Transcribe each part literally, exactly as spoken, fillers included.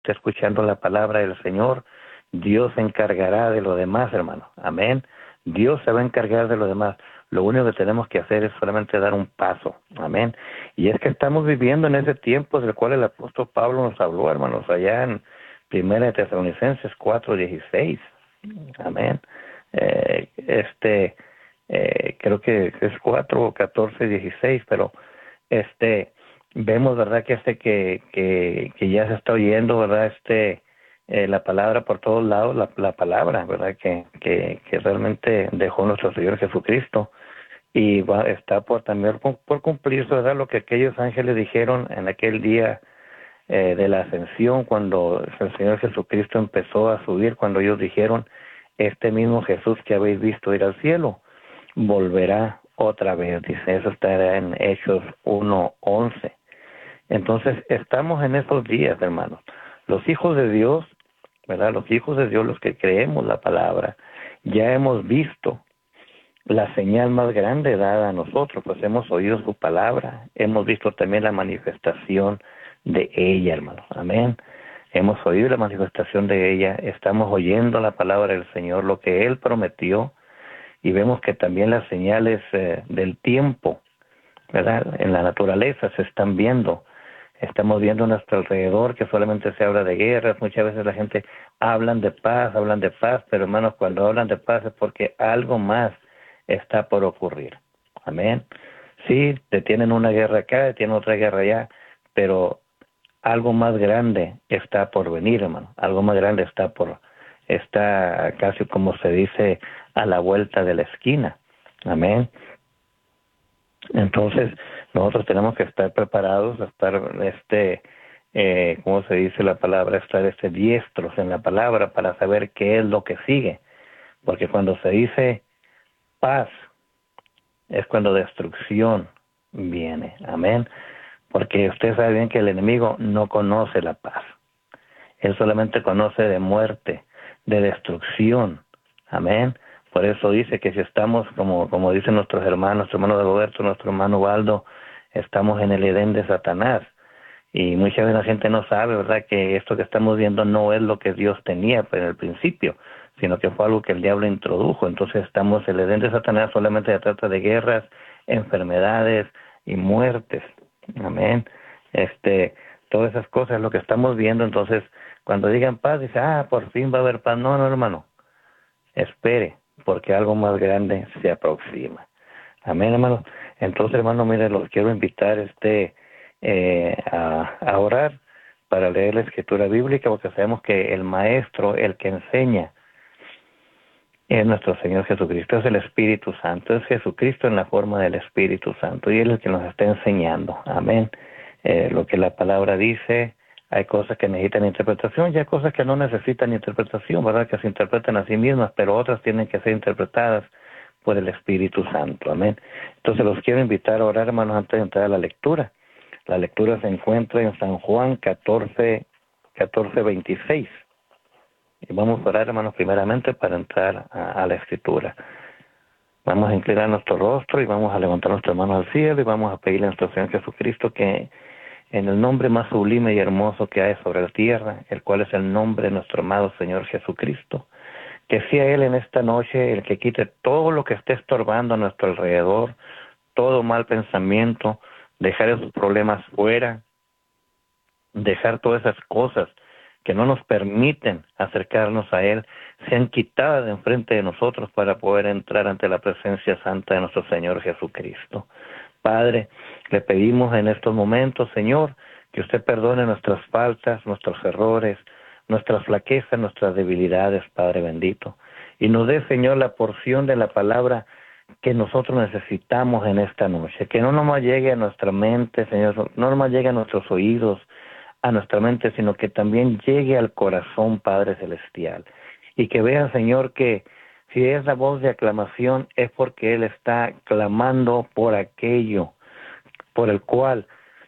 esté escuchando la palabra del Señor, Dios se encargará de lo demás, hermano. Amén. Dios se va a encargar de lo demás. Lo único que tenemos que hacer es solamente dar un paso. Amén. Y es que estamos viviendo en ese tiempo del cual el apóstol Pablo nos habló, hermanos, allá en Primera de Tesalonicenses cuatro dieciséis. Amén. Eh, este, eh, creo que es cuatro, catorce, dieciséis, pero este, vemos, ¿verdad? Que este que, que, que ya se está oyendo, ¿verdad? Este, eh, la palabra por todos lados, la, la palabra, ¿verdad? Que, que, que realmente dejó nuestro Señor Jesucristo y va, está por también por, por cumplirse, ¿verdad? Lo que aquellos ángeles dijeron en aquel día eh, de la ascensión, cuando el Señor Jesucristo empezó a subir, cuando ellos dijeron, este mismo Jesús que habéis visto ir al cielo, volverá otra vez, dice, eso estará en Hechos uno once. Entonces, estamos en esos días, hermanos. Los hijos de Dios, ¿verdad? Los hijos de Dios, los que creemos la palabra, ya hemos visto la señal más grande dada a nosotros, pues hemos oído su palabra, hemos visto también la manifestación de ella, hermanos. Amén. Hemos oído la manifestación de ella, estamos oyendo la palabra del Señor, lo que Él prometió, y vemos que también las señales eh, del tiempo, ¿verdad? En la naturaleza se están viendo. Estamos viendo a nuestro alrededor que solamente se habla de guerras. Muchas veces la gente hablan de paz, hablan de paz, pero hermanos, cuando hablan de paz es porque algo más está por ocurrir. Amén. Sí, detienen una guerra acá, detienen otra guerra allá, pero algo más grande está por venir, hermano. Algo más grande está por, está casi como se dice, a la vuelta de la esquina. Amén. Entonces, nosotros tenemos que estar preparados, estar, este, eh, ¿cómo se dice la palabra? Estar este, diestros en la palabra para saber qué es lo que sigue. Porque cuando se dice paz, es cuando destrucción viene. Amén. Porque usted sabe bien que el enemigo no conoce la paz. Él solamente conoce de muerte, de destrucción. Amén. Por eso dice que si estamos, como, como dicen nuestros hermanos, nuestro hermano Roberto, nuestro hermano Waldo, estamos en el Edén de Satanás. Y muchas veces la gente no sabe, ¿verdad?, que esto que estamos viendo no es lo que Dios tenía en el principio, sino que fue algo que el diablo introdujo. Entonces estamos en el Edén de Satanás, solamente se trata de guerras, enfermedades y muertes. Amén. Este, todas esas cosas es lo que estamos viendo. Entonces, cuando digan paz, dice, ah, por fin va a haber paz. No, no, hermano. Espere, porque algo más grande se aproxima. Amén, hermano. Entonces, hermano, mire, los quiero invitar este eh, a, a orar para leer la escritura bíblica, porque sabemos que el maestro, el que enseña, es nuestro Señor Jesucristo, es el Espíritu Santo, es Jesucristo en la forma del Espíritu Santo, y Él es el que nos está enseñando. Amén. Eh, lo que la palabra dice, hay cosas que necesitan interpretación y hay cosas que no necesitan interpretación, ¿verdad? Que se interpretan a sí mismas, pero otras tienen que ser interpretadas por el Espíritu Santo. Amén. Entonces los quiero invitar a orar, hermanos, antes de entrar a la lectura. La lectura se encuentra en San Juan catorce, catorce, veintiséis. Y vamos a orar, hermanos, primeramente para entrar a, a la Escritura. Vamos a inclinar nuestro rostro y vamos a levantar nuestras manos al cielo y vamos a pedirle a nuestro Señor Jesucristo que en el nombre más sublime y hermoso que hay sobre la tierra, el cual es el nombre de nuestro amado Señor Jesucristo, que sea Él en esta noche el que quite todo lo que esté estorbando a nuestro alrededor, todo mal pensamiento, dejar esos problemas fuera, dejar todas esas cosas que no nos permiten acercarnos a Él, sean quitadas de enfrente de nosotros para poder entrar ante la presencia santa de nuestro Señor Jesucristo. Padre, le pedimos en estos momentos, Señor, que usted perdone nuestras faltas, nuestros errores, nuestras flaquezas, nuestras debilidades, Padre bendito, y nos dé, Señor, la porción de la palabra que nosotros necesitamos en esta noche, que no nomás llegue a nuestra mente, Señor, no nomás llegue a nuestros oídos, a nuestra mente, sino que también llegue al corazón, Padre Celestial, y que vean, Señor, que si es la voz de aclamación es porque Él está clamando por aquello por el cual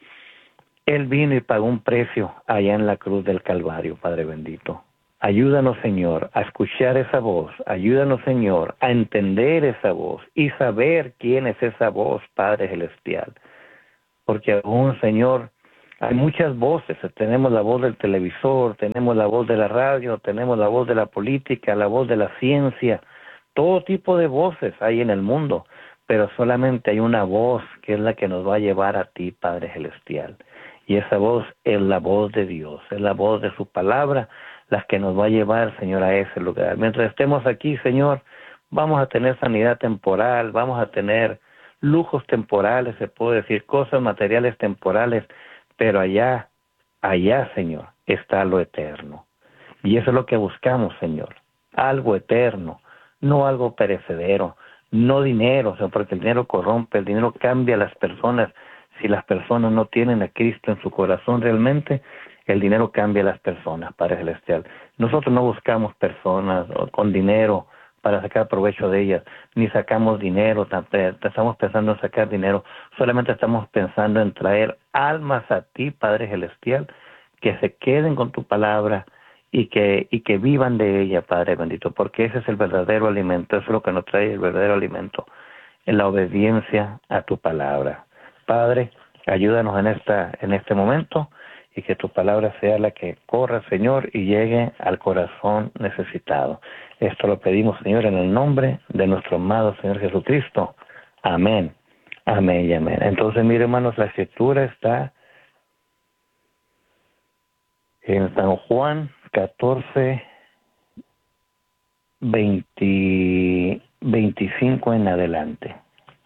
Él vino y pagó un precio allá en la cruz del Calvario, Padre bendito. Ayúdanos, Señor, a escuchar esa voz. Ayúdanos, Señor, a entender esa voz y saber quién es esa voz, Padre Celestial. Porque aún, Señor, Hay muchas voces, tenemos la voz del televisor, tenemos la voz de la radio, tenemos la voz de la política, la voz de la ciencia, todo tipo de voces hay en el mundo, pero solamente hay una voz que es la que nos va a llevar a ti, Padre Celestial. Y esa voz es la voz de Dios, es la voz de su palabra, la que nos va a llevar, Señor, a ese lugar. Mientras estemos aquí, Señor, vamos a tener sanidad temporal, vamos a tener lujos temporales, se puede decir, cosas materiales temporales, pero allá, allá, Señor, está lo eterno. Y eso es lo que buscamos, Señor, algo eterno, no algo perecedero, no dinero, o sea, porque el dinero corrompe, el dinero cambia a las personas. Si las personas no tienen a Cristo en su corazón realmente, el dinero cambia a las personas, Padre Celestial. Nosotros no buscamos personas con dinero para sacar provecho de ellas, ni sacamos dinero, estamos pensando en sacar dinero, solamente estamos pensando en traer almas a ti, Padre Celestial, que se queden con tu palabra y que, y que vivan de ella, Padre bendito, porque ese es el verdadero alimento, eso es lo que nos trae el verdadero alimento, en la obediencia a tu palabra. Padre, ayúdanos en esta, en este momento, y que tu palabra sea la que corra, Señor, y llegue al corazón necesitado. Esto lo pedimos, Señor, en el nombre de nuestro amado Señor Jesucristo. Amén. Amén y amén. Entonces, mire, hermanos, la escritura está en San Juan catorce, veinte, veinticinco en adelante.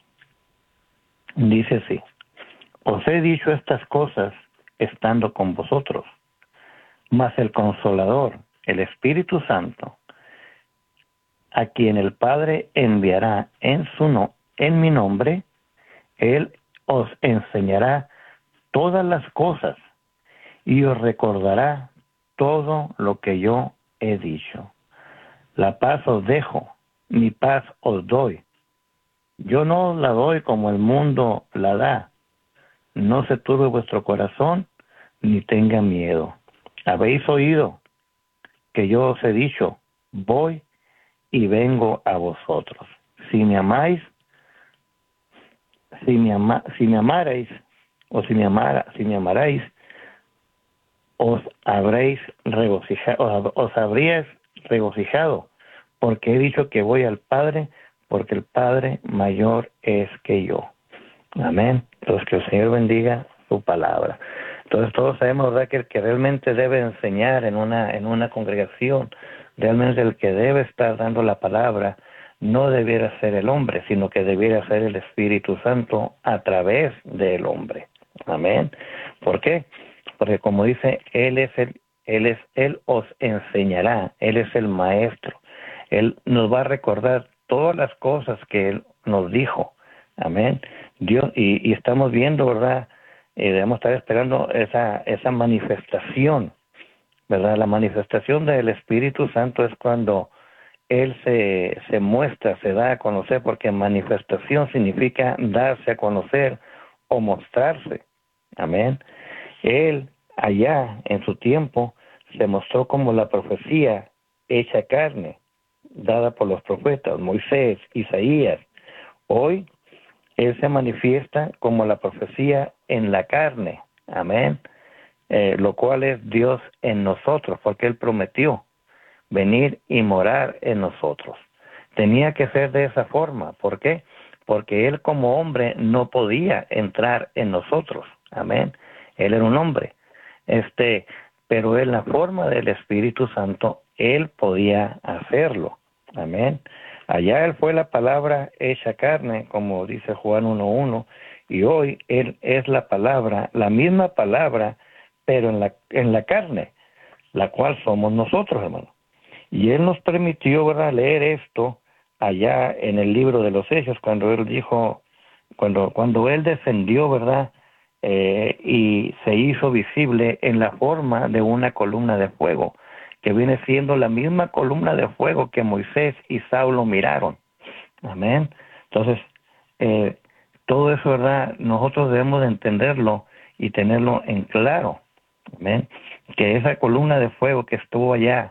Dice así: os he dicho estas cosas estando con vosotros, mas el Consolador, el Espíritu Santo, a quien el Padre enviará en su no, en mi nombre, Él os enseñará todas las cosas y os recordará todo lo que yo he dicho. La paz os dejo, mi paz os doy. Yo no os la doy como el mundo la da. No se turbe vuestro corazón, ni tenga miedo. Habéis oído que yo os he dicho, voy y vengo a vosotros. Si me amáis, si me, ama, si me amarais, o si me, amara, si me amarais, os habréis regocijado, os habríais regocijado, porque he dicho que voy al Padre, porque el Padre mayor es que yo. Amén. Entonces, que el Señor bendiga su palabra. Entonces, todos sabemos, ¿verdad?, que el que realmente debe enseñar en una, en una congregación, realmente el que debe estar dando la palabra, no debiera ser el hombre, sino que debiera ser el Espíritu Santo a través del hombre. Amén. ¿Por qué? Porque como dice, Él es el, Él es, Él os enseñará, Él es el Maestro. Él nos va a recordar todas las cosas que Él nos dijo. Amén. Dios, y, y estamos viendo, ¿verdad? Eh, debemos estar esperando esa, esa manifestación, ¿verdad? La manifestación del Espíritu Santo es cuando Él se, se muestra, se da a conocer, porque manifestación significa darse a conocer o mostrarse. Amén. Él, allá en su tiempo, se mostró como la profecía hecha carne, dada por los profetas, Moisés, Isaías. Hoy, Él se manifiesta como la profecía en la carne. Amén. Eh, lo cual es Dios en nosotros, porque Él prometió venir y morar en nosotros. Tenía que ser de esa forma. ¿Por qué? Porque Él como hombre no podía entrar en nosotros. Amén. Él era un hombre. Este, pero en la forma del Espíritu Santo, Él podía hacerlo. Amén. Allá Él fue la palabra hecha carne, como dice Juan uno uno, y hoy Él es la palabra, la misma palabra, pero en la, en la carne, la cual somos nosotros, hermano. Y Él nos permitió, ¿verdad?, leer esto allá en el libro de los Hechos, cuando Él dijo, cuando, cuando Él descendió, ¿verdad?, eh, y se hizo visible en la forma de una columna de fuego, que viene siendo la misma columna de fuego que Moisés y Saulo miraron. Amén. Entonces, eh, todo eso, ¿verdad?, nosotros debemos de entenderlo y tenerlo en claro. Amén. Que esa columna de fuego que estuvo allá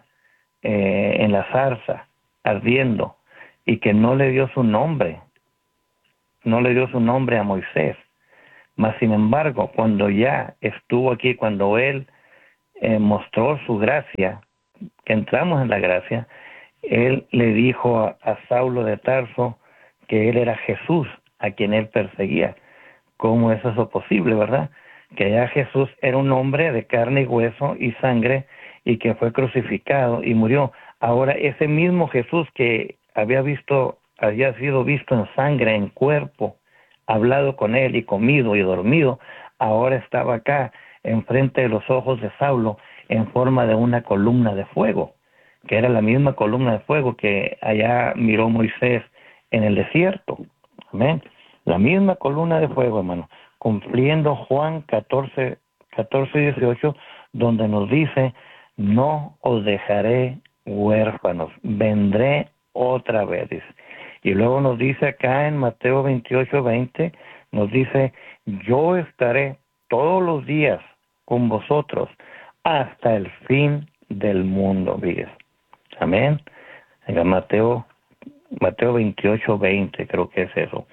eh, en la zarza, ardiendo, y que no le dio su nombre, no le dio su nombre a Moisés, Mas, sin embargo, cuando ya estuvo aquí, cuando Él eh, mostró su gracia, que entramos en la gracia, Él le dijo a, a Saulo de Tarso que Él era Jesús, a quien Él perseguía. ¿Cómo es eso posible, verdad? Que ya Jesús era un hombre de carne y hueso y sangre y que fue crucificado y murió. Ahora ese mismo Jesús que había visto, había sido visto en sangre, en cuerpo, hablado con él y comido y dormido, ahora estaba acá enfrente de los ojos de Saulo en forma de una columna de fuego, que era la misma columna de fuego que allá miró Moisés en el desierto. Amén. La misma columna de fuego, hermano, cumpliendo Juan catorce, catorce, dieciocho, donde nos dice, no os dejaré huérfanos, vendré otra vez. Dice. Y luego nos dice acá en Mateo veintiocho, veinte, nos dice, yo estaré todos los días con vosotros hasta el fin del mundo. ¿Ves? Amén. En Mateo, Mateo veintiocho, veinte, creo que es eso.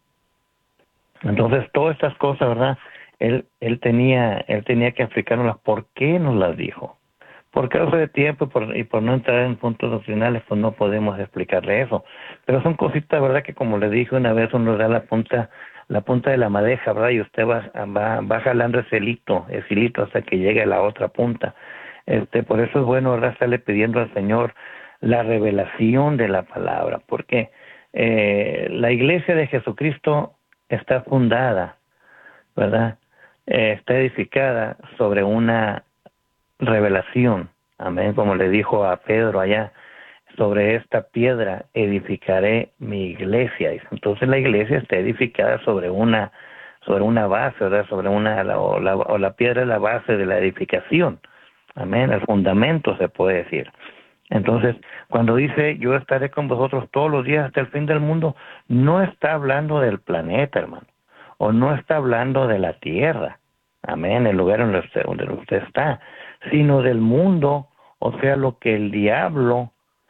Entonces, todas estas cosas, ¿verdad? Él, él tenía, él tenía que explicarnos por qué nos las dijo. Por causa de tiempo y por, y por no entrar en puntos doctrinales, pues no podemos explicarle eso. Pero son cositas, ¿verdad? Que como le dije una vez, uno da la punta, la punta de la madeja, ¿verdad? Y usted va, va, va jalando ese hilito, ese hilito hasta que llegue a la otra punta. Este, por eso es bueno, ¿verdad? Estarle pidiendo al Señor la revelación de la palabra. Porque eh, la iglesia de Jesucristo está fundada, ¿verdad? Eh, está edificada sobre una revelación, amén, como le dijo a Pedro allá, sobre esta piedra edificaré mi iglesia. Entonces la iglesia está edificada sobre una sobre una base, ¿verdad? Sobre una o la, o la piedra es la base de la edificación, amén, el fundamento se puede decir. Entonces, cuando dice yo estaré con vosotros todos los días hasta el fin del mundo, no está hablando del planeta, hermano, o no está hablando de la tierra, amén, el lugar donde usted, donde usted está, sino del mundo, o sea, lo que el diablo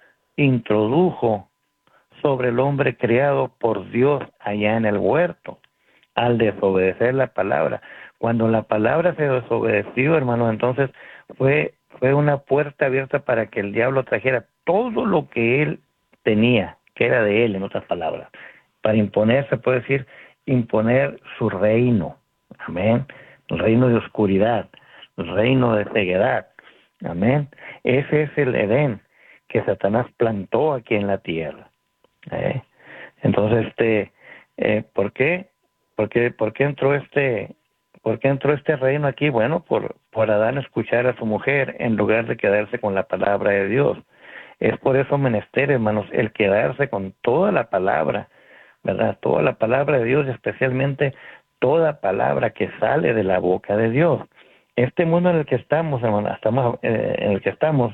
introdujo sobre el hombre creado por Dios allá en el huerto, al desobedecer la palabra. Cuando la palabra se desobedeció, hermano, entonces fue, fue una puerta abierta para que el diablo trajera todo lo que él tenía, que era de él, en otras palabras, para imponer, se puede decir, imponer su reino, amén, el reino de oscuridad, el reino de ceguedad, amén. Ese es el Edén que Satanás plantó aquí en la tierra. ¿eh? Entonces, este, eh, ¿por qué? ¿Por qué, por qué entró este, por qué entró este reino aquí? Bueno, por, por Adán escuchar a su mujer en lugar de quedarse con la palabra de Dios. Es por eso menester, hermanos, el quedarse con toda la palabra, ¿verdad? Toda la palabra de Dios, especialmente toda palabra que sale de la boca de Dios. Este mundo en el que estamos, hermano, estamos eh, en el que estamos,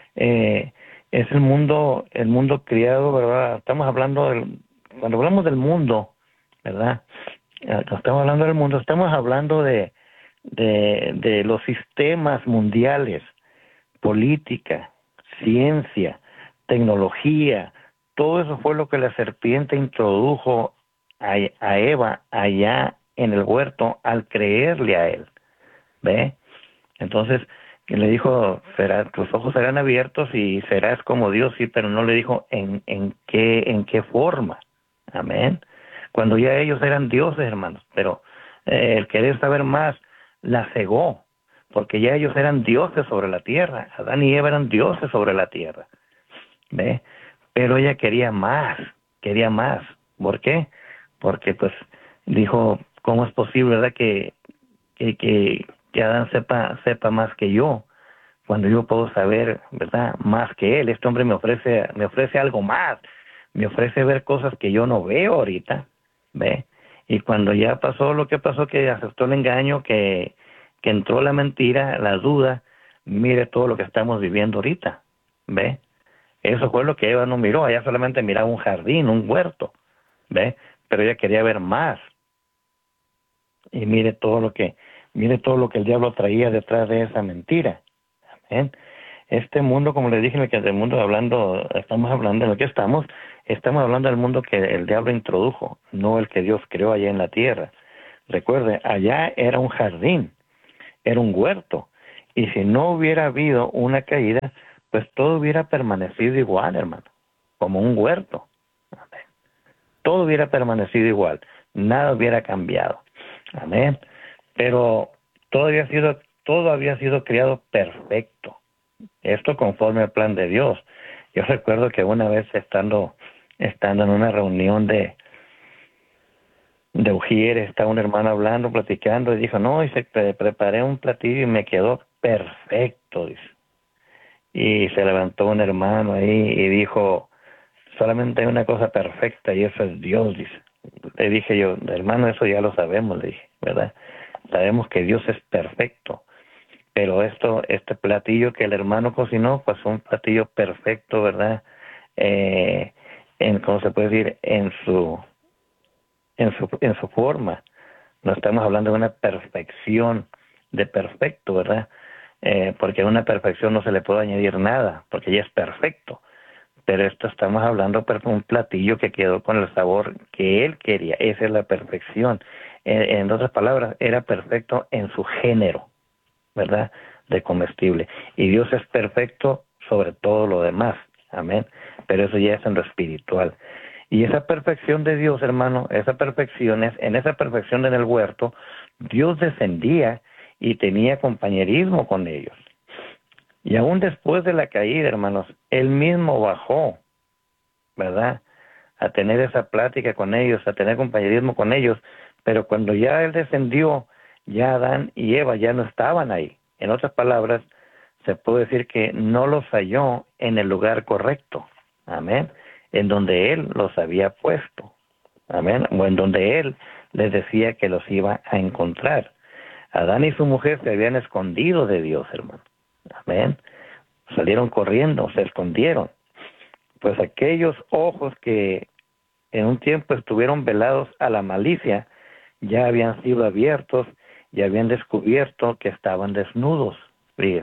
eh, es el mundo, el mundo criado, ¿verdad? Estamos hablando del, cuando hablamos del mundo, ¿verdad? Cuando estamos hablando del mundo, estamos hablando de, de, de los sistemas mundiales, política, ciencia, tecnología, todo eso fue lo que la serpiente introdujo a, a Eva allá en el huerto al creerle a él. ¿Ve? Entonces, le dijo, será, tus ojos serán abiertos y serás como Dios, sí, pero no le dijo en, en qué, en qué forma. Amén. Cuando ya ellos eran dioses, hermanos, pero eh, el querer saber más la cegó, porque ya ellos eran dioses sobre la tierra. Adán y Eva eran dioses sobre la tierra. ¿Ve? Pero ella quería más, quería más. ¿Por qué? Porque pues dijo, ¿cómo es posible, verdad, que, que, que que Adán sepa, sepa más que yo, cuando yo puedo saber, ¿verdad?, más que él? Este hombre me ofrece, me ofrece algo más, me ofrece ver cosas que yo no veo ahorita, ¿ve? Y cuando ya pasó lo que pasó, que aceptó el engaño, que, que entró la mentira, la duda, mire todo lo que estamos viviendo ahorita, ¿ve? Eso fue lo que Eva no miró, ella solamente miraba un jardín, un huerto, ¿ve? Pero ella quería ver más. Y mire todo lo que Mire todo lo que el diablo traía detrás de esa mentira. ¿Amén? Este mundo, como le dije, en el que el mundo hablando, estamos hablando, en el que estamos, estamos hablando del mundo que el diablo introdujo, no el que Dios creó allá en la tierra. Recuerde, allá era un jardín, era un huerto. Y si no hubiera habido una caída, pues todo hubiera permanecido igual, hermano, como un huerto. Amén. Todo hubiera permanecido igual, nada hubiera cambiado. Amén. Pero todo había sido, todo había sido creado perfecto. Esto conforme al plan de Dios. Yo recuerdo que una vez estando, estando en una reunión de, de Ujieres, estaba un hermano hablando, platicando, y dijo, no, y se pre preparé un platillo y me quedó perfecto, dice. Y se levantó un hermano ahí y dijo, solamente hay una cosa perfecta y eso es Dios, dice. Le dije yo, hermano, eso ya lo sabemos, le dije, ¿verdad? Sabemos que Dios es perfecto, pero esto, este platillo que el hermano cocinó, pues un platillo perfecto, ¿verdad? Eh, en, ¿cómo se puede decir? En su, en su, en su forma. No estamos hablando de una perfección de perfecto, ¿verdad? Eh, porque a una perfección no se le puede añadir nada, porque ya es perfecto. Pero esto estamos hablando de un platillo que quedó con el sabor que él quería. Esa es la perfección. En, en otras palabras, era perfecto en su género, ¿verdad? De comestible. Y Dios es perfecto sobre todo lo demás. Amén. Pero eso ya es en lo espiritual. Y esa perfección de Dios, hermano, esa perfección es, en esa perfección en el huerto, Dios descendía y tenía compañerismo con ellos. Y aún después de la caída, hermanos, Él mismo bajó, ¿verdad? A tener esa plática con ellos, a tener compañerismo con ellos. Pero cuando ya Él descendió, ya Adán y Eva ya no estaban ahí. En otras palabras, se puede decir que no los halló en el lugar correcto. Amén. En donde Él los había puesto. Amén. O en donde Él les decía que los iba a encontrar. Adán y su mujer se habían escondido de Dios, hermano. Amén. Salieron corriendo, se escondieron. Pues aquellos ojos que en un tiempo estuvieron velados a la malicia, ya habían sido abiertos y habían descubierto que estaban desnudos. Fíjese.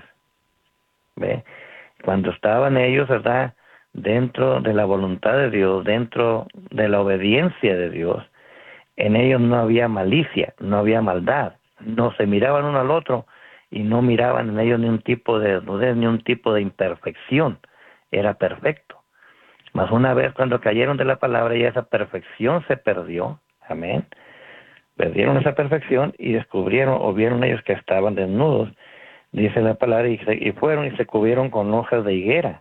¿Ve? Cuando estaban ellos, ¿verdad?, dentro de la voluntad de Dios, dentro de la obediencia de Dios, en ellos no había malicia, no había maldad, no se miraban uno al otro y no miraban en ellos ni un tipo de desnudez, ni un tipo de imperfección, era perfecto. Mas una vez cuando cayeron de la palabra ya esa perfección se perdió, amén, perdieron esa perfección y descubrieron o vieron ellos que estaban desnudos, dice la palabra, y, se, y fueron y se cubrieron con hojas de higuera.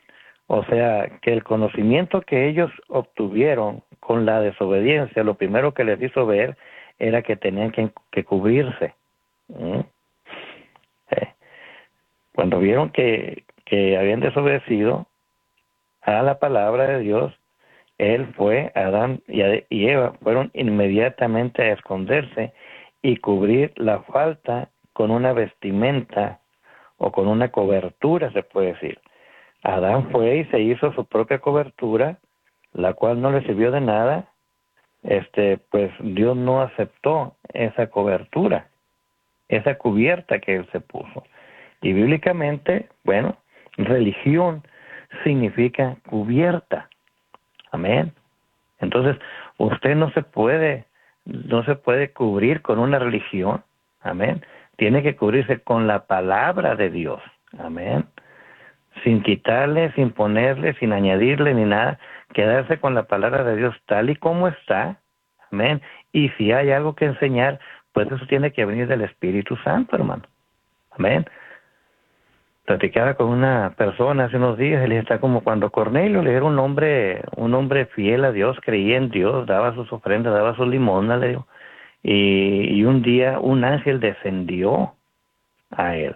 O sea, que el conocimiento que ellos obtuvieron con la desobediencia, lo primero que les hizo ver era que tenían que, que cubrirse. ¿Mm? Eh, Cuando vieron que, que habían desobedecido a la palabra de Dios, él fue, Adán y Eva fueron inmediatamente a esconderse y cubrir la falta con una vestimenta o con una cobertura, se puede decir. Adán fue y se hizo su propia cobertura, la cual no le sirvió de nada. Este, pues Dios no aceptó esa cobertura, esa cubierta que él se puso. Y bíblicamente, bueno, religión significa cubierta. Amén. Entonces, usted no se puede, no se puede cubrir con una religión. Amén. Tiene que cubrirse con la palabra de Dios. Amén. Sin quitarle, sin ponerle, sin añadirle ni nada, quedarse con la palabra de Dios tal y como está, amén, y si hay algo que enseñar, pues eso tiene que venir del Espíritu Santo, hermano, amén. Platicaba con una persona hace unos días, él está como cuando Cornelio, le era un hombre, un hombre fiel a Dios, creía en Dios, daba sus ofrendas, daba sus limonas, le digo, y, y un día un ángel descendió a él,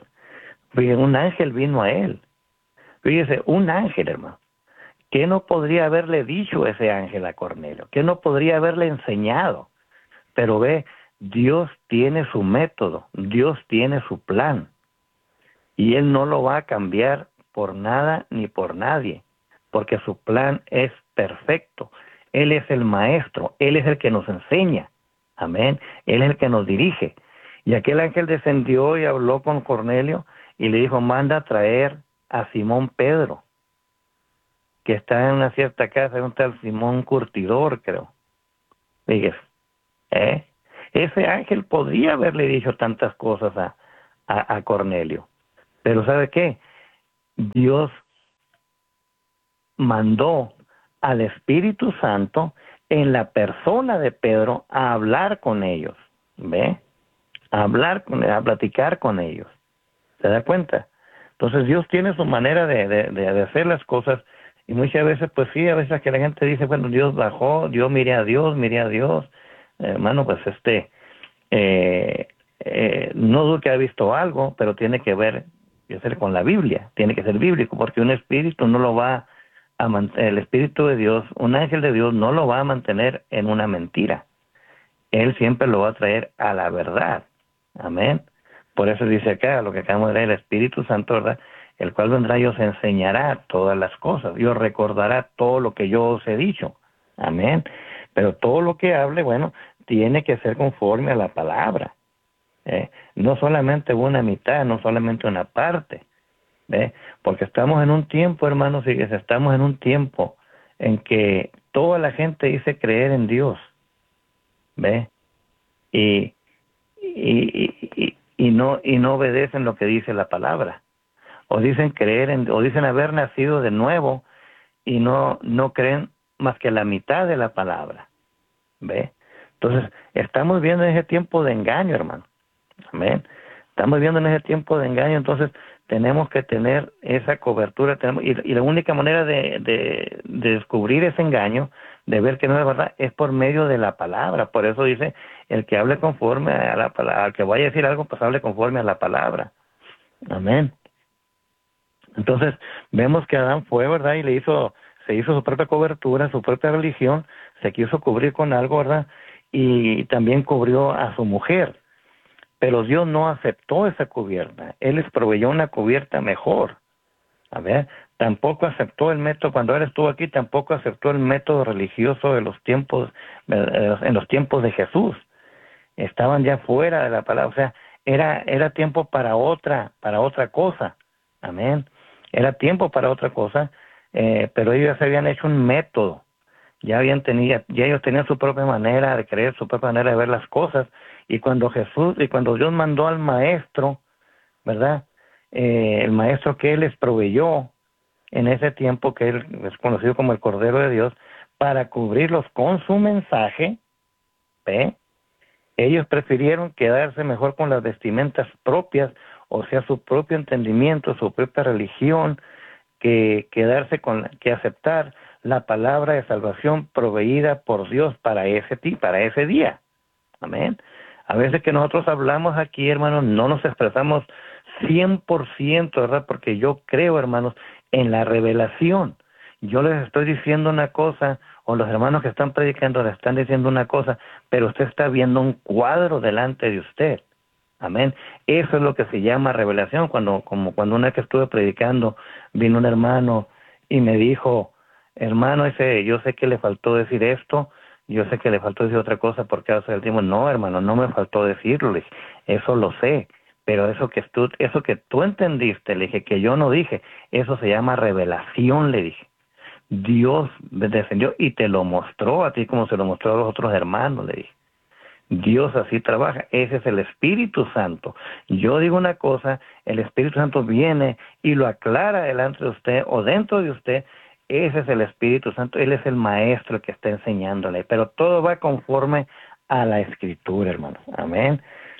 un ángel vino a él. Fíjese, un ángel, hermano. ¿Qué no podría haberle dicho ese ángel a Cornelio? ¿Qué no podría haberle enseñado? Pero ve, Dios tiene su método, Dios tiene su plan. Y Él no lo va a cambiar por nada ni por nadie, porque su plan es perfecto. Él es el maestro, Él es el que nos enseña. Amén. Él es el que nos dirige. Y aquel ángel descendió y habló con Cornelio y le dijo, manda a traer a Simón Pedro, que está en una cierta casa de un tal Simón Curtidor, creo. Fíjese, ¿eh? Ese ángel podría haberle dicho tantas cosas a, a, a Cornelio. Pero ¿sabe qué? Dios mandó al Espíritu Santo en la persona de Pedro a hablar con ellos. ¿Ve? A hablar con a platicar con ellos. ¿Se da cuenta? Entonces Dios tiene su manera de, de, de hacer las cosas, y muchas veces, pues sí, a veces que la gente dice, bueno, Dios bajó, Dios mire a Dios, mire a Dios. Eh, hermano, pues este, eh, eh, no dudo que ha visto algo, pero tiene que ver, que ser con la Biblia, tiene que ser bíblico, porque un espíritu no lo va a mantener, el Espíritu de Dios, un ángel de Dios no lo va a mantener en una mentira. Él siempre lo va a traer a la verdad. Amén. Por eso dice acá, lo que acabamos de leer, el Espíritu Santo, ¿verdad? El cual vendrá y os enseñará todas las cosas, y os recordará todo lo que yo os he dicho. Amén. Pero todo lo que hable, bueno, tiene que ser conforme a la palabra. ¿eh? No solamente una mitad, no solamente una parte. ¿eh? Porque estamos en un tiempo, hermanos, y estamos en un tiempo en que toda la gente dice creer en Dios. ¿Ve? Y, y, y, y no y no obedecen lo que dice la palabra, o dicen creer en, o dicen haber nacido de nuevo y no no creen más que la mitad de la palabra. ¿Ve? Entonces estamos viendo en ese tiempo de engaño, hermano. Amén. Estamos viendo en ese tiempo de engaño, entonces tenemos que tener esa cobertura, tenemos, y, y la única manera de, de, de descubrir ese engaño, de ver que no es verdad, es por medio de la palabra. Por eso dice, el que hable conforme a la palabra, al que vaya a decir algo, pues hable conforme a la palabra. Amén. Entonces, vemos que Adán fue, ¿verdad? Y le hizo, se hizo su propia cobertura, su propia religión, se quiso cubrir con algo, ¿verdad? Y también cubrió a su mujer. Pero Dios no aceptó esa cubierta. Él les proveyó una cubierta mejor. A ver, tampoco aceptó el método, cuando él estuvo aquí, tampoco aceptó el método religioso de los tiempos, en los tiempos de Jesús. Estaban ya fuera de la palabra, o sea, era, era tiempo para otra, para otra cosa. Amén. Era tiempo para otra cosa, eh, pero ellos ya se habían hecho un método. Ya habían tenido, ya ellos tenían su propia manera de creer, su propia manera de ver las cosas, y cuando Jesús, y cuando Dios mandó al maestro, ¿verdad? Eh, el maestro que él les proveyó en ese tiempo, que él es conocido como el Cordero de Dios, para cubrirlos con su mensaje, ¿ve? Ellos prefirieron quedarse mejor con las vestimentas propias, o sea, su propio entendimiento, su propia religión, que quedarse con, que aceptar la palabra de salvación proveída por Dios para ese, para ese día. Amén. A veces que nosotros hablamos aquí, hermanos, no nos expresamos cien por ciento, ¿verdad? Porque yo creo, hermanos, en la revelación. Yo les estoy diciendo una cosa, o los hermanos que están predicando les están diciendo una cosa, pero usted está viendo un cuadro delante de usted. Amén. Eso es lo que se llama revelación. Cuando, como cuando una vez que estuve predicando, vino un hermano y me dijo, hermano, ese, yo sé que le faltó decir esto, yo sé que le faltó decir otra cosa por causa del tiempo. No, hermano, no me faltó decirlo, le dije, eso lo sé, pero eso que tú, eso que tú entendiste, le dije, que yo no dije, eso se llama revelación, le dije. Dios descendió y te lo mostró a ti como se lo mostró a los otros hermanos, le dije. Dios así trabaja, ese es el Espíritu Santo. Yo digo una cosa, el Espíritu Santo viene y lo aclara delante de usted o dentro de usted. Ese es el Espíritu Santo, Él es el maestro que está enseñándole, pero todo va conforme a la Escritura, hermano. Amén.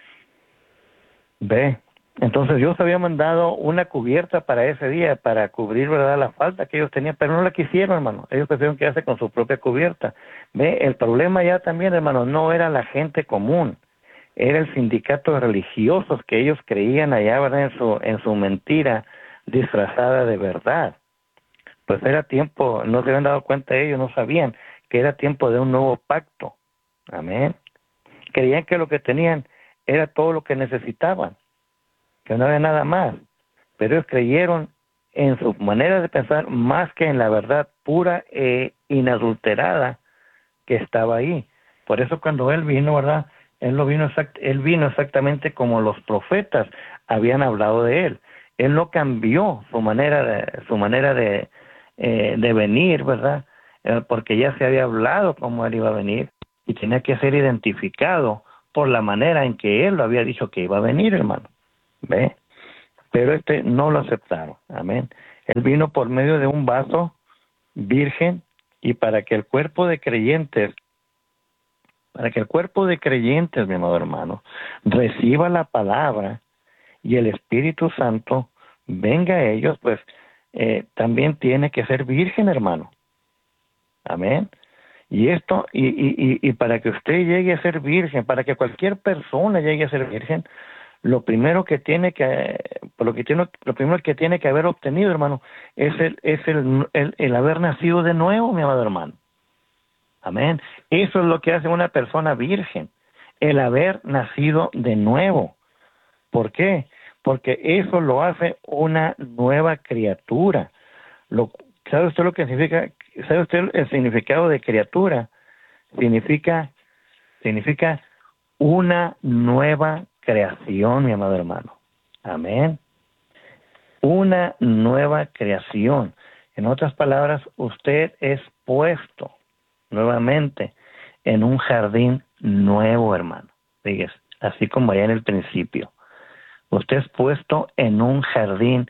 Ve, entonces Dios había mandado una cubierta para ese día, para cubrir, ¿verdad?, la falta que ellos tenían, pero no la quisieron, hermano. Ellos prefirieron quedarse con su propia cubierta. Ve, el problema ya también, hermano, no era la gente común, era el sindicato de religiosos que ellos creían allá, ¿verdad?, en su, en su mentira disfrazada de verdad. Pues era tiempo, no se habían dado cuenta ellos, no sabían que era tiempo de un nuevo pacto. Amén. Creían que lo que tenían era todo lo que necesitaban, que no había nada más, pero ellos creyeron en su manera de pensar más que en la verdad pura e inadulterada que estaba ahí. Por eso cuando él vino, ¿verdad?, él lo vino exact, él vino exactamente como los profetas habían hablado de él. Él no cambió su manera de, su manera de, eh, de venir, ¿verdad?, eh, porque ya se había hablado cómo él iba a venir y tenía que ser identificado por la manera en que Él lo había dicho que iba a venir, hermano. ¿Ve? Pero este no lo aceptaron. Amén. Él vino por medio de un vaso virgen y para que el cuerpo de creyentes, para que el cuerpo de creyentes, mi amado hermano, reciba la palabra y el Espíritu Santo venga a ellos, pues eh, también tiene que ser virgen, hermano. Amén. Y esto, y, y, y para que usted llegue a ser virgen, para que cualquier persona llegue a ser virgen, lo primero que tiene que, por lo que tiene, lo primero que tiene que haber obtenido, hermano, es el, es el, el, el haber nacido de nuevo, mi amado hermano. Amén. Eso es lo que hace una persona virgen, el haber nacido de nuevo. ¿Por qué? Porque eso lo hace una nueva criatura. Lo, ¿Sabe usted lo que significa? ¿Sabe usted el significado de criatura? Significa, significa una nueva creación, mi amado hermano. Amén. Una nueva creación. En otras palabras, usted es puesto nuevamente en un jardín nuevo, hermano. Fíjese, así como allá en el principio. Usted es puesto en un jardín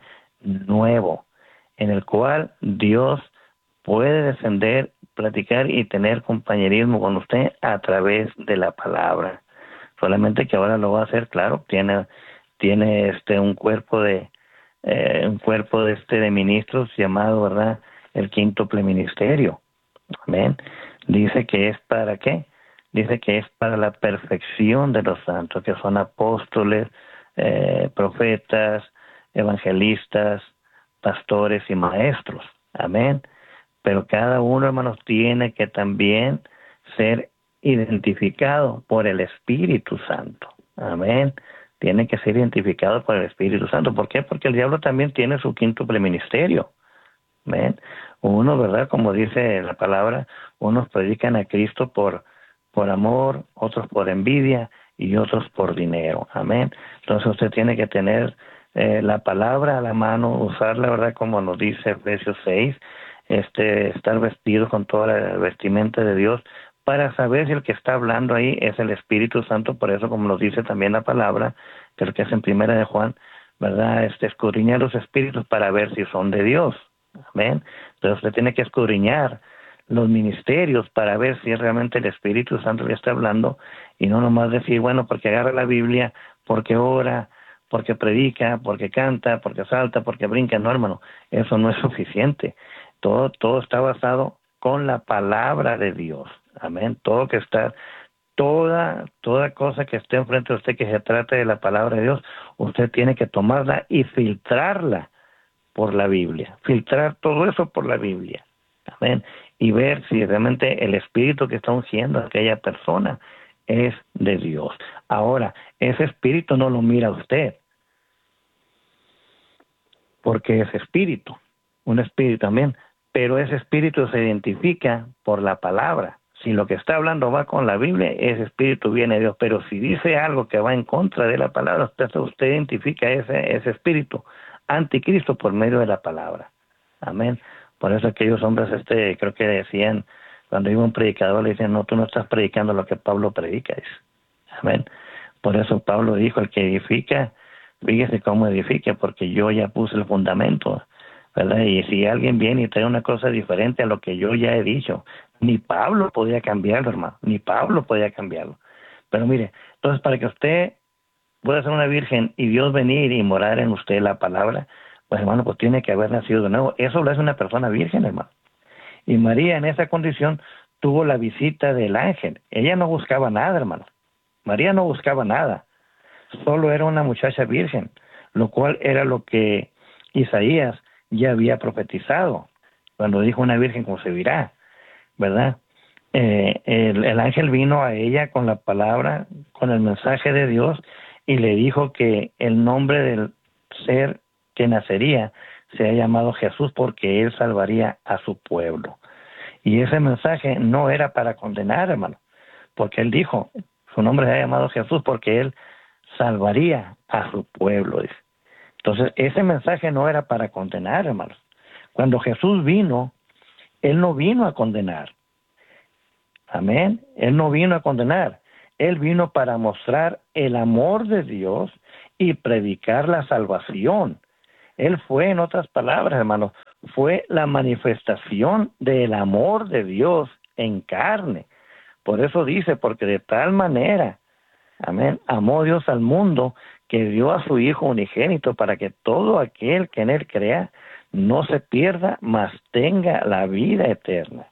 nuevo, en el cual Dios puede descender, platicar y tener compañerismo con usted a través de la palabra. Solamente que ahora lo va a hacer, claro, tiene, tiene este un cuerpo de eh, un cuerpo de este de ministros llamado, ¿verdad?, el quíntuple ministerio. Amén. Dice que es para qué? Dice que es para la perfección de los santos, que son apóstoles, eh, profetas, evangelistas, pastores y maestros. Amén. Pero cada uno, hermanos, tiene que también ser identificado por el Espíritu Santo. Amén. Tiene que ser identificado por el Espíritu Santo. ¿Por qué? Porque el diablo también tiene su quíntuple ministerio. Amén. Uno, ¿verdad? Como dice la palabra, unos predican a Cristo por, por amor, otros por envidia y otros por dinero. Amén. Entonces usted tiene que tener eh, la palabra a la mano, usarla, ¿verdad? Como nos dice Efesios seis, este, estar vestido con toda la vestimenta de Dios para saber si el que está hablando ahí es el Espíritu Santo. Por eso, como nos dice también la palabra, que lo que es en Primera de Juan, ¿verdad? Este, escudriñar los espíritus para ver si son de Dios. Amén. Entonces usted tiene que escudriñar los ministerios para ver si realmente el Espíritu Santo le está hablando y no nomás decir, bueno, porque agarra la Biblia, porque ora, porque predica, porque canta, porque salta, porque brinca. No, hermano, eso no es suficiente. Todo, todo está basado con la palabra de Dios. Amén. Todo que está, toda, toda cosa que esté enfrente de usted que se trate de la palabra de Dios, usted tiene que tomarla y filtrarla por la Biblia. Filtrar todo eso por la Biblia. Amén. Y ver si realmente el espíritu que está ungiendo a aquella persona es de Dios. Ahora, ese espíritu no lo mira usted, porque es espíritu, un espíritu también, pero ese espíritu se identifica por la palabra. Si lo que está hablando va con la Biblia, ese espíritu viene de Dios, pero si dice algo que va en contra de la palabra, usted, usted identifica ese, ese espíritu anticristo por medio de la palabra. Amén. Por eso aquellos hombres, este, creo que decían, cuando iba un predicador, le decían, no, tú no estás predicando lo que Pablo predica. Amén. Por eso Pablo dijo, el que edifica, fíjese cómo edifica, porque yo ya puse el fundamento, ¿verdad? Y si alguien viene y trae una cosa diferente a lo que yo ya he dicho, ni Pablo podía cambiarlo, hermano, ni Pablo podía cambiarlo. Pero mire, entonces para que usted pueda ser una virgen y Dios venir y morar en usted la palabra, pues hermano, pues tiene que haber nacido de nuevo. Eso lo hace una persona virgen, hermano. Y María en esa condición tuvo la visita del ángel. Ella no buscaba nada, hermano. María no buscaba nada. Solo era una muchacha virgen, lo cual era lo que Isaías ya había profetizado cuando dijo una virgen concebirá, ¿verdad? Eh, el, el ángel vino a ella con la palabra, con el mensaje de Dios, y le dijo que el nombre del ser que nacería se ha llamado Jesús porque él salvaría a su pueblo. Y ese mensaje no era para condenar, hermano, porque él dijo, su nombre se ha llamado Jesús porque él salvaría a su pueblo, dice. Entonces, ese mensaje no era para condenar, hermanos. Cuando Jesús vino, él no vino a condenar. Amén. Él no vino a condenar. Él vino para mostrar el amor de Dios y predicar la salvación. Él fue, en otras palabras, hermanos, fue la manifestación del amor de Dios en carne. Por eso dice, porque de tal manera, amén, amó Dios al mundo que dio a su Hijo unigénito para que todo aquel que en él crea no se pierda, mas tenga la vida eterna.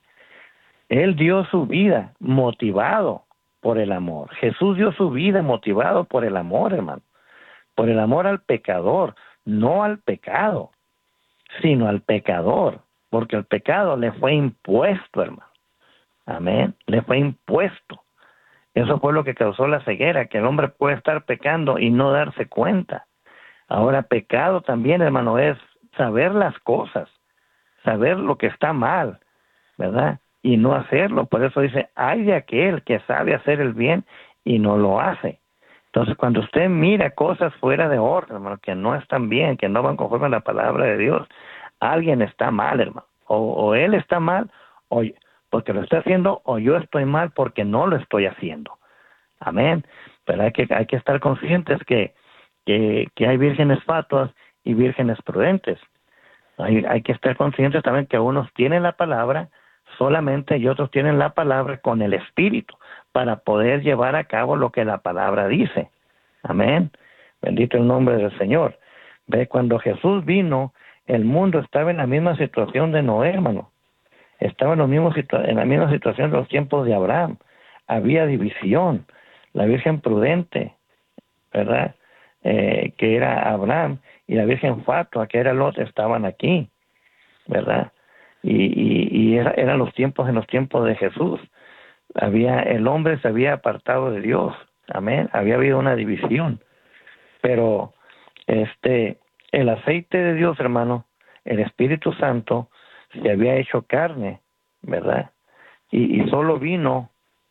Él dio su vida motivado por el amor. Jesús dio su vida motivado por el amor, hermano. Por el amor al pecador, no al pecado, sino al pecador, porque el pecado le fue impuesto, hermano. Amén, le fue impuesto. Eso fue lo que causó la ceguera, que el hombre puede estar pecando y no darse cuenta. Ahora, pecado también, hermano, es saber las cosas, saber lo que está mal, ¿verdad? Y no hacerlo. Por eso dice, ay de aquel que sabe hacer el bien y no lo hace. Entonces, cuando usted mira cosas fuera de orden, hermano, que no están bien, que no van conforme a la palabra de Dios, alguien está mal, hermano. O, o él está mal, o porque lo está haciendo, o yo estoy mal porque no lo estoy haciendo. Amén. Pero hay que, hay que estar conscientes que, que, que hay vírgenes fatuas y vírgenes prudentes. Hay, hay que estar conscientes también que unos tienen la palabra solamente y otros tienen la palabra con el Espíritu para poder llevar a cabo lo que la palabra dice. Amén. Bendito el nombre del Señor. Ve, cuando Jesús vino, el mundo estaba en la misma situación de Noé, hermano. Estaba en, los mismos situa- en la misma situación de los tiempos de Abraham. Había división. La Virgen prudente, ¿verdad? Eh, que era Abraham, y la Virgen fatua, que era Lot, estaban aquí, ¿verdad? Y, y, y era, eran los tiempos en los tiempos de Jesús. Había, el hombre se había apartado de Dios, amén, había habido una división, pero este, el aceite de Dios, hermano, el Espíritu Santo, se había hecho carne, ¿verdad? Y, y solo vino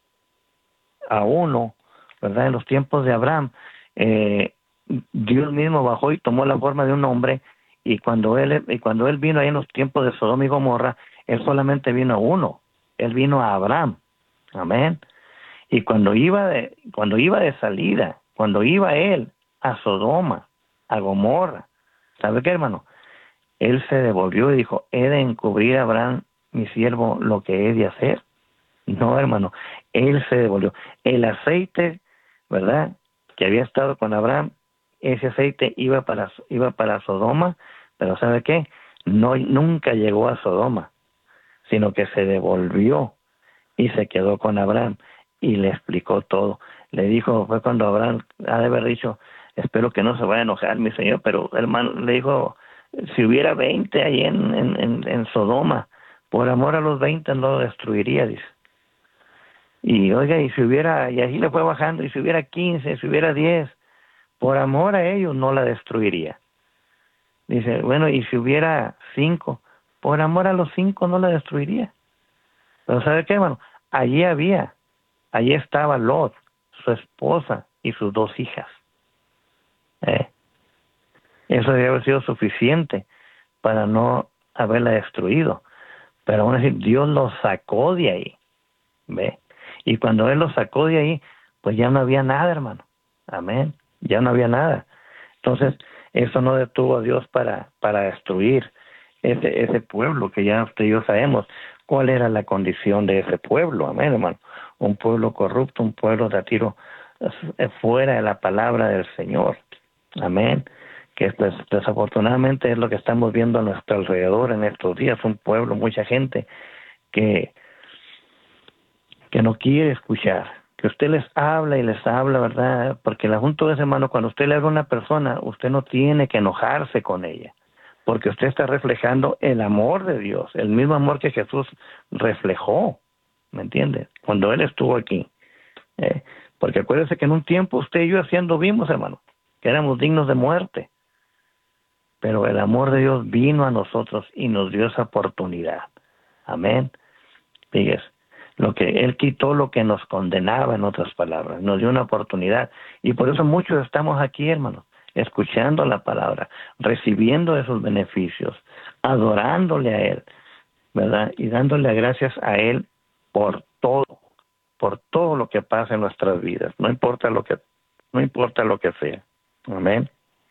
a uno, ¿verdad? En los tiempos de Abraham, eh, Dios mismo bajó y tomó la forma de un hombre, y cuando él y cuando él vino ahí en los tiempos de Sodoma y Gomorra, él solamente vino a uno, él vino a Abraham, amén. Y cuando iba de cuando iba de salida, cuando iba él a Sodoma, a Gomorra, ¿sabe qué, hermano? Él se devolvió y dijo, he de encubrir a Abraham, mi siervo, lo que he de hacer. No, hermano, él se devolvió. El aceite, ¿verdad?, que había estado con Abraham, ese aceite iba para iba para Sodoma, pero ¿sabe qué? No, nunca llegó a Sodoma, sino que se devolvió y se quedó con Abraham y le explicó todo. Le dijo, fue cuando Abraham ha de haber dicho, espero que no se vaya a enojar mi señor, pero hermano, le dijo, si hubiera veinte ahí en, en, en, en Sodoma, por amor a los veinte no lo destruiría, dice. Y oiga, y si hubiera, y así le fue bajando, y si hubiera quince, si hubiera diez, por amor a ellos no la destruiría. Dice, bueno, y si hubiera cinco, por amor a los cinco no la destruiría. Pero ¿sabe qué, hermano? Allí había, allí estaba Lot, su esposa y sus dos hijas. ¿Eh? Eso debe haber sido suficiente para no haberla destruido. Pero aún así, Dios los sacó de ahí. ¿Ve? Y cuando Él los sacó de ahí, pues ya no había nada, hermano. Amén. Ya no había nada. Entonces, eso no detuvo a Dios para, para destruir ese, ese pueblo, que ya usted y yo sabemos cuál era la condición de ese pueblo. Amén, hermano. Un pueblo corrupto, un pueblo de a tiro fuera de la palabra del Señor. Amén. Que pues, desafortunadamente es lo que estamos viendo a nuestro alrededor en estos días. Un pueblo, mucha gente que que no quiere escuchar, que usted les habla y les habla, ¿verdad? Porque el asunto es, hermano, cuando usted le habla a una persona, usted no tiene que enojarse con ella, porque usted está reflejando el amor de Dios, el mismo amor que Jesús reflejó, ¿me entiende? Cuando Él estuvo aquí. ¿eh? Porque acuérdese que en un tiempo usted y yo haciendo vimos, hermano, que éramos dignos de muerte, pero el amor de Dios vino a nosotros y nos dio esa oportunidad. Amén. Fíjese. Lo que Él quitó lo que nos condenaba, en otras palabras, nos dio una oportunidad. Y por eso muchos estamos aquí, hermanos, escuchando la palabra, recibiendo esos beneficios, adorándole a Él, ¿verdad? Y dándole gracias a Él por todo. por todo lo que pasa en nuestras vidas, no importa lo que, no importa lo que sea. Amén.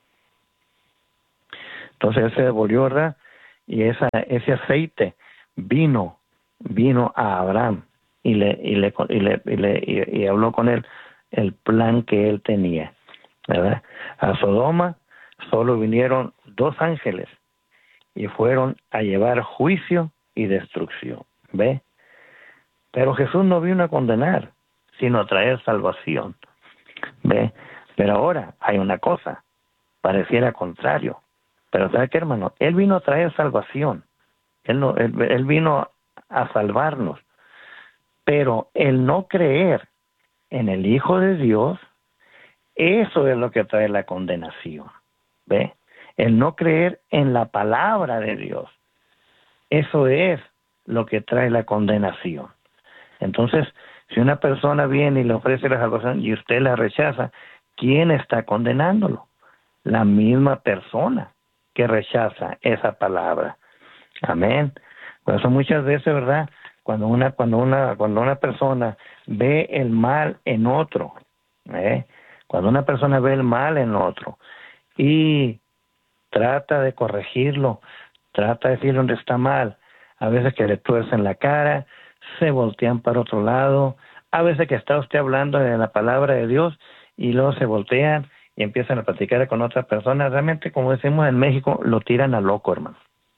Entonces él se devolvió, ¿verdad? Y esa, ese aceite vino, vino a Abraham y le, y le, y le, y le y, y habló con él el plan que él tenía, ¿verdad? A Sodoma solo vinieron dos ángeles y fueron a llevar juicio y destrucción, ¿ve? Pero Jesús no vino a condenar, sino a traer salvación, ¿ve? Pero ahora hay una cosa, pareciera contrario. Pero ¿sabe qué, hermano? Él vino a traer salvación. Él, no, él, él vino a salvarnos. Pero el no creer en el Hijo de Dios, eso es lo que trae la condenación. ¿Ve? El no creer en la palabra de Dios, eso es lo que trae la condenación. Entonces, si una persona viene y le ofrece la salvación y usted la rechaza, ¿quién está condenándolo? La misma persona que rechaza esa palabra. Amén. Por eso muchas veces, ¿verdad? Cuando una, cuando una, cuando una persona ve el mal en otro, ¿eh? Cuando una persona ve el mal en otro y trata de corregirlo, trata de decir dónde está mal, a veces que le tuercen la cara, se voltean para otro lado, a veces que está usted hablando de la palabra de Dios y luego se voltean y empiezan a platicar con otras personas. Realmente, como decimos en México, lo tiran a loco, hermano.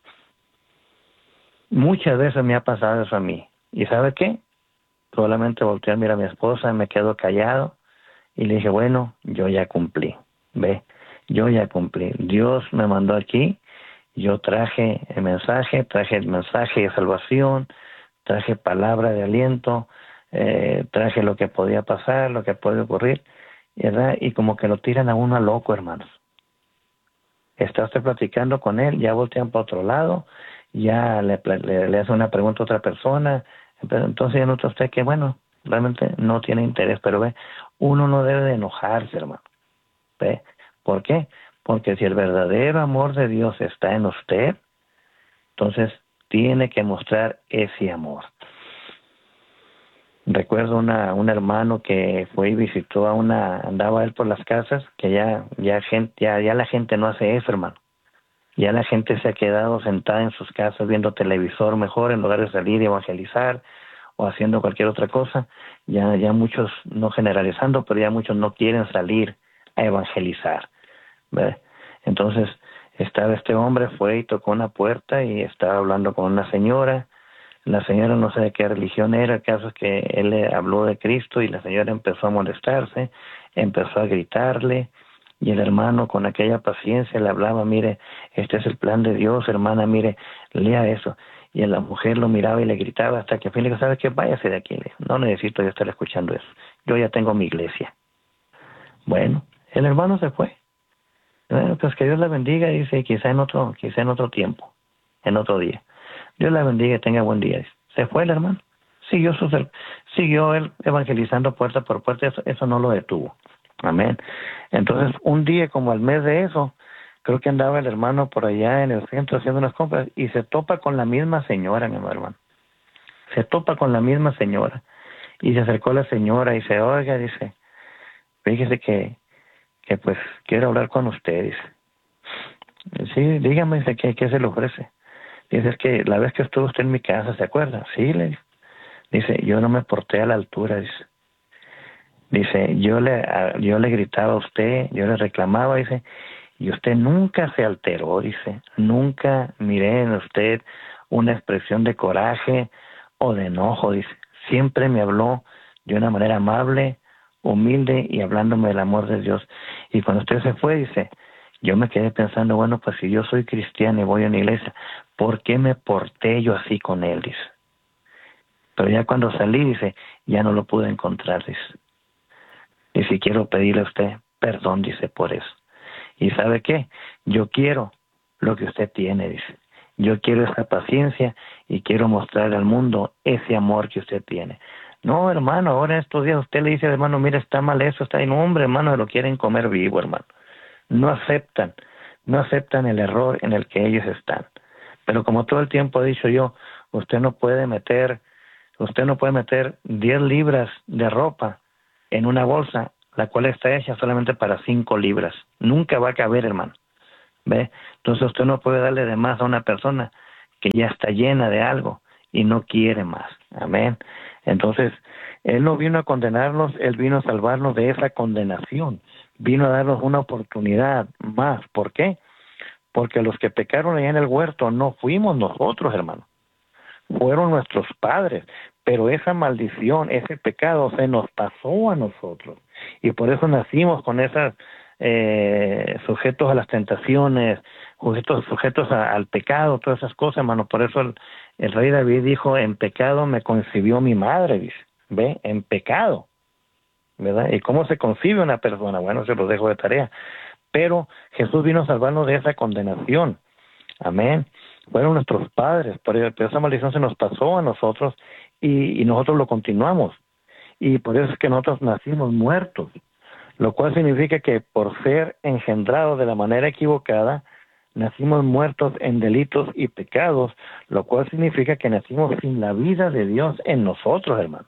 Muchas veces me ha pasado eso a mí. ¿Y sabe qué? Solamente volteé a mirar a mi esposa, me quedo callado y le dije, bueno, yo ya cumplí, ¿ve? Yo ya cumplí. Dios me mandó aquí, yo traje el mensaje, traje el mensaje de salvación, traje palabra de aliento, eh, traje lo que podía pasar, lo que puede ocurrir, ¿verdad? Y como que lo tiran a uno a loco, hermanos. Está usted platicando con él, ya voltean para otro lado, ya le, le, le hace una pregunta a otra persona, entonces ya nota usted que, bueno, realmente no tiene interés, pero ve, uno no debe de enojarse, hermano. ¿Ve? ¿Por qué? Porque si el verdadero amor de Dios está en usted, entonces tiene que mostrar ese amor. Recuerdo una, un hermano que fue y visitó a una, andaba él por las casas, que ya, ya gente, ya, ya la gente no hace eso, hermano. Ya la gente se ha quedado sentada en sus casas viendo televisor mejor en lugar de salir y evangelizar o haciendo cualquier otra cosa. Ya, ya muchos, no generalizando, pero ya muchos no quieren salir a evangelizar, ¿ve? Entonces, estaba este hombre, fue y tocó una puerta y estaba hablando con una señora. La señora no sé de qué religión era, el caso es que él le habló de Cristo y la señora empezó a molestarse, empezó a gritarle y el hermano con aquella paciencia le hablaba, mire, este es el plan de Dios, hermana, mire, lea eso. Y la mujer lo miraba y le gritaba hasta que al fin le dijo, ¿sabe qué? Váyase de aquí, no necesito yo estar escuchando eso, yo ya tengo mi iglesia. Bueno, el hermano se fue. Bueno, pues que Dios la bendiga, dice, quizá en otro, quizá en otro tiempo, en otro día. Dios la bendiga y tenga buen día. Se fue el hermano. Siguió, su, siguió él evangelizando puerta por puerta. Eso, eso no lo detuvo. Amén. Entonces, un día como al mes de eso, creo que andaba el hermano por allá en el centro haciendo unas compras y se topa con la misma señora, mi hermano. Se topa con la misma señora. Y se acercó a la señora y dice, oiga, dice, fíjese que, que pues quiero hablar con usted, dice. Sí, dígame, dice, ¿qué, qué se le ofrece? Dice, es que la vez que estuvo usted en mi casa, ¿se acuerda? Sí, le dice. Dice, yo no me porté a la altura, dice. Dice, yo le, a, yo le gritaba a usted, yo le reclamaba, dice, y usted nunca se alteró, dice. Nunca miré en usted una expresión de coraje o de enojo, dice. Siempre me habló de una manera amable, humilde y hablándome del amor de Dios. Y cuando usted se fue, dice, yo me quedé pensando, bueno, pues si yo soy cristiano y voy a una iglesia, ¿por qué me porté yo así con él? Dice. Pero ya cuando salí, dice, ya no lo pude encontrar, dice. Y si quiero pedirle a usted perdón, dice, por eso. ¿Y sabe qué? Yo quiero lo que usted tiene, dice. Yo quiero esa paciencia y quiero mostrarle al mundo ese amor que usted tiene. No, hermano, ahora en estos días usted le dice al hermano, mira, está mal eso, está ahí. No, hombre, hermano, lo quieren comer vivo, hermano. No aceptan, no aceptan el error en el que ellos están. Pero como todo el tiempo he dicho yo, usted no puede meter, Usted no puede meter diez libras de ropa en una bolsa, la cual está hecha solamente para cinco libras. Nunca va a caber, hermano. ¿Ve? Entonces usted no puede darle de más a una persona que ya está llena de algo y no quiere más. Amén. Entonces, Él no vino a condenarnos, Él vino a salvarnos de esa condenación. Vino a darnos una oportunidad más. ¿Por qué? Porque los que pecaron allá en el huerto no fuimos nosotros, hermano. Fueron nuestros padres. Pero esa maldición, ese pecado se nos pasó a nosotros. Y por eso nacimos con esas eh, sujetos a las tentaciones, sujetos, sujetos a, al pecado, todas esas cosas, hermano. Por eso el, el rey David dijo, en pecado me concibió mi madre, dice. ¿Ve? En pecado. ¿Verdad? ¿Y cómo se concibe una persona? Bueno, se los dejo de tarea. Pero Jesús vino a salvarnos de esa condenación. Amén. Fueron nuestros padres, pero esa maldición se nos pasó a nosotros y, y nosotros lo continuamos. Y por eso es que nosotros nacimos muertos, lo cual significa que por ser engendrados de la manera equivocada, nacimos muertos en delitos y pecados, lo cual significa que nacimos sin la vida de Dios en nosotros, hermano.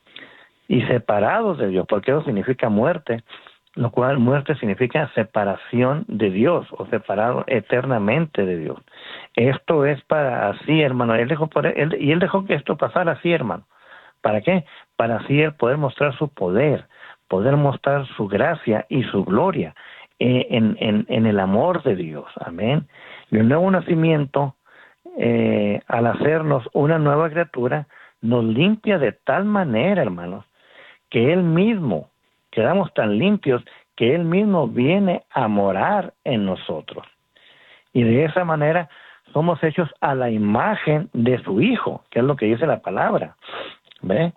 Y separados de Dios, porque eso significa muerte, lo cual muerte significa separación de Dios o separado eternamente de Dios. Esto es para así, hermano. Él dejó por él, y él dejó que esto pasara así, hermano. ¿Para qué? Para así él poder mostrar su poder, poder mostrar su gracia y su gloria en, en, en el amor de Dios. Amén. Y el nuevo nacimiento, eh, al hacernos una nueva criatura, nos limpia de tal manera, hermanos, que Él mismo, quedamos tan limpios que Él mismo viene a morar en nosotros. Y de esa manera somos hechos a la imagen de su Hijo, que es lo que dice la palabra. ¿Ve?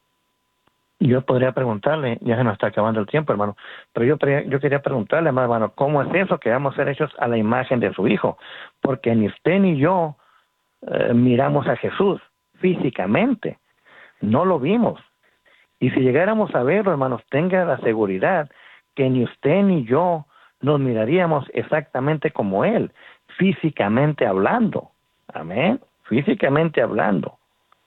Yo podría preguntarle, ya se nos está acabando el tiempo, hermano, pero yo, yo quería preguntarle, hermano, ¿cómo es eso que vamos a ser hechos a la imagen de su Hijo? Porque ni usted ni yo eh, miramos a Jesús físicamente, no lo vimos. Y si llegáramos a verlo, hermanos, tenga la seguridad que ni usted ni yo nos miraríamos exactamente como Él, físicamente hablando. Amén. Físicamente hablando.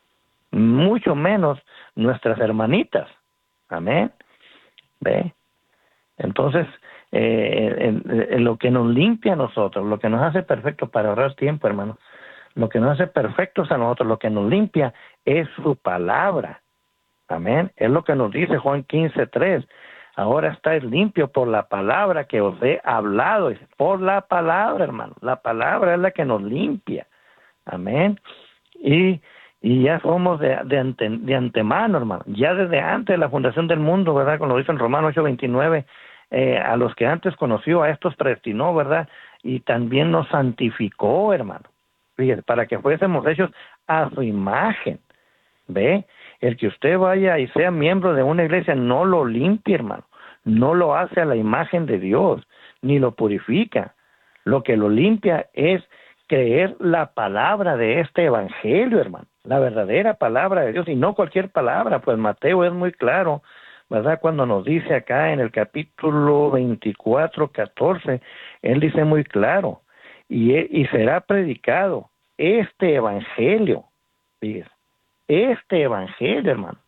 Mucho menos nuestras hermanitas. Amén. ¿Ve? Entonces, eh, en, en lo que nos limpia a nosotros, lo que nos hace perfectos para ahorrar tiempo, hermanos, lo que nos hace perfectos a nosotros, lo que nos limpia es su palabra. Amén. Es lo que nos dice Juan quince tres. Ahora estáis limpios por la palabra que os he hablado. Por la palabra, hermano. La palabra es la que nos limpia. Amén. Y, y ya somos de, de, ante, de antemano, hermano. Ya desde antes de la fundación del mundo, ¿verdad? Como lo dice en Romanos ocho veintinueve, eh, a los que antes conoció, a estos predestinó, ¿verdad? Y también nos santificó, hermano. Fíjate, para que fuésemos hechos a su imagen. ¿Ve? El que usted vaya y sea miembro de una iglesia no lo limpia, hermano. No lo hace a la imagen de Dios, ni lo purifica. Lo que lo limpia es creer la palabra de este evangelio, hermano. La verdadera palabra de Dios y no cualquier palabra. Pues Mateo es muy claro, ¿verdad? Cuando nos dice acá en el capítulo veinticuatro, catorce, él dice muy claro, y, y será predicado este evangelio, fíjese. Este evangelio, hermano.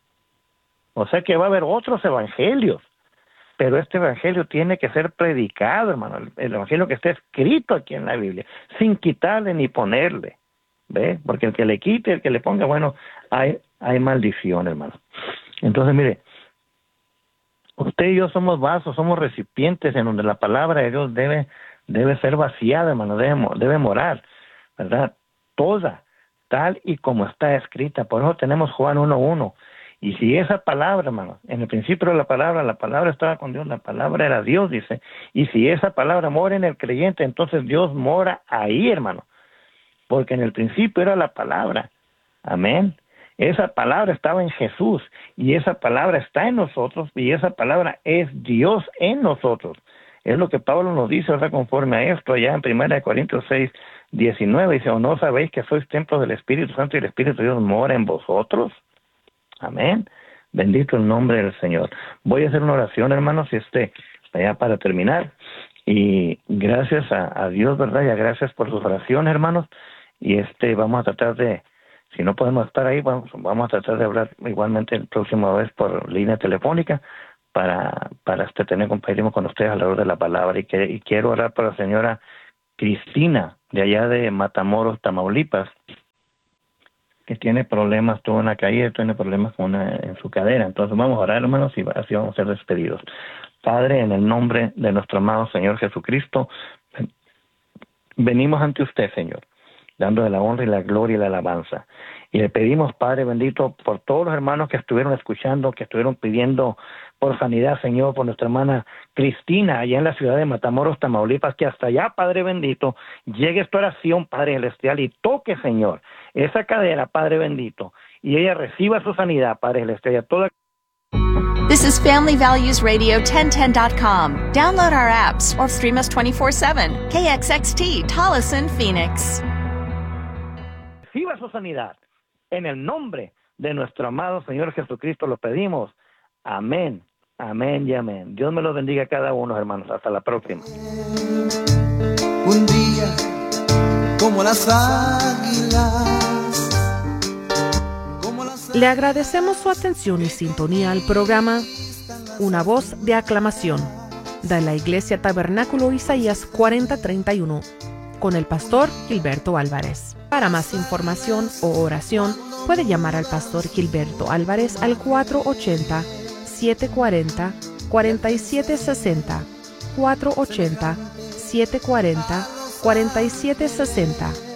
O sea que va a haber otros evangelios, pero este evangelio tiene que ser predicado, hermano. El, el evangelio que está escrito aquí en la Biblia, sin quitarle ni ponerle. ¿Ve? Porque el que le quite, el que le ponga, bueno, hay, hay maldición, hermano. Entonces, mire, usted y yo somos vasos, somos recipientes en donde la palabra de Dios debe, debe ser vaciada, hermano, debe, debe morar, ¿verdad? Toda. Tal y como está escrita. Por eso tenemos Juan uno uno. Y si esa palabra, hermano, en el principio de la palabra, la palabra estaba con Dios, la palabra era Dios, dice. Y si esa palabra mora en el creyente, entonces Dios mora ahí, hermano. Porque en el principio era la palabra. Amén. Esa palabra estaba en Jesús. Y esa palabra está en nosotros. Y esa palabra es Dios en nosotros. Es lo que Pablo nos dice, ¿verdad? Conforme a esto, allá en primera de Corintios seis, diecinueve, dice, ¿o no sabéis que sois templo del Espíritu Santo y el Espíritu de Dios mora en vosotros? Amén. Bendito el nombre del Señor. Voy a hacer una oración, hermanos, y este, allá para terminar. Y gracias a, a Dios, ¿verdad? Y a gracias por sus oraciones, hermanos. Y este, vamos a tratar de, Si no podemos estar ahí, vamos, vamos a tratar de hablar igualmente la próxima vez por línea telefónica para, para este, tener compañerismo con ustedes a la hora de la palabra. Y, que, y quiero orar por la señora Cristina, de allá de Matamoros, Tamaulipas, que tiene problemas, tuvo una caída, tiene problemas con una, en su cadera. Entonces vamos a orar, hermanos, y así vamos a ser despedidos. Padre, en el nombre de nuestro amado Señor Jesucristo, venimos ante usted, Señor, dándole la honra y la gloria y la alabanza. Y le pedimos, Padre bendito, por todos los hermanos que estuvieron escuchando, que estuvieron pidiendo por sanidad, Señor, por nuestra hermana Cristina, allá en la ciudad de Matamoros, Tamaulipas, que hasta allá, Padre bendito, llegue esta oración, Padre celestial, y toque, Señor, esa cadera, Padre bendito, y ella reciba su sanidad, Padre celestial, toda. This is Family Values Radio ten ten dot com. Download our apps or stream us twenty-four seven. K X X T, Tolleson, Phoenix. Reciba su sanidad. En el nombre de nuestro amado Señor Jesucristo lo pedimos. Amén, amén y amén. Dios me los bendiga a cada uno, hermanos. Hasta la próxima. Un día como las águilas. Como las... Le agradecemos su atención y sintonía al programa Una Voz de Aclamación de la Iglesia Tabernáculo Isaías cuarenta treinta y uno con el pastor Gilberto Álvarez. Para más información o oración, puede llamar al pastor Gilberto Álvarez al cuatro ochenta, siete cuarenta, cuarenta y siete sesenta, cuatro ochenta, siete cuarenta, cuarenta y siete sesenta.